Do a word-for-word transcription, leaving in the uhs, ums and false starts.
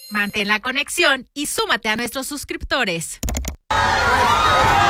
Mantén la conexión y súmate a nuestros suscriptores.